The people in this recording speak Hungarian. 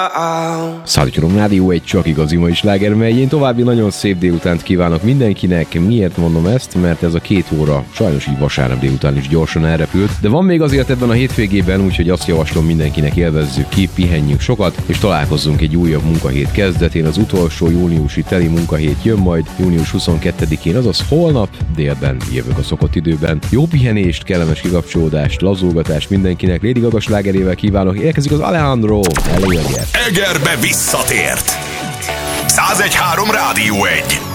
103 Rádió, egy csak igazi mai sláger, mely én további nagyon szép délutánt kívánok mindenkinek. Miért mondom ezt? Mert ez a 2 óra sajnos így vasárnap délután is gyorsan elrepült, de van még azért ebben a hétvégében, úgyhogy azt javaslom mindenkinek, élvezzük ki, pihenjünk sokat, és találkozzunk egy újabb munkahét kezdetén. Az utolsó júniusi teli munkahét jön majd június 22-én, azaz holnap délben jövök a szokott időben. Jó pihenést, kellemes kikapcsolódást, lazulgatást mindenkinek. Lady Gaga slágerével kívánok. Érkezik az Alejandro. Egerbe visszatért. 101.3 Rádió 1.